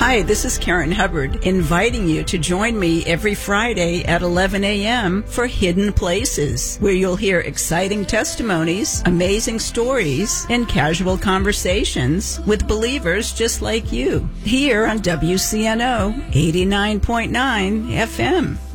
Hi, this is Karen Hubbard, inviting you to join me every Friday at 11 a.m. for Hidden Places, where you'll hear exciting testimonies, amazing stories, and casual conversations with believers just like you, here on WCNO 89.9 FM.